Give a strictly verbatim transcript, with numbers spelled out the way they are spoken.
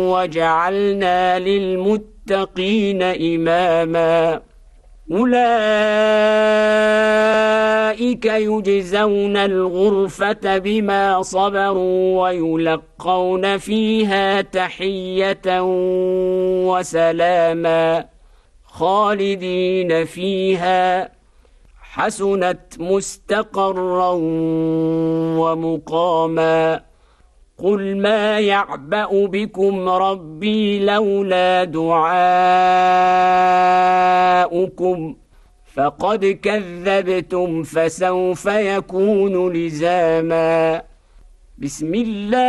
وجعلنا للمتقين إماما أولئك يجزون الغرفة بما صبروا ويلقون فيها تحية وسلاما خالدين فيها حسنت مستقرا ومقاما قل ما يعبأ بكم ربي لولا دعاؤكم فقد كذبتم فسوف يكون لزاما بسم الله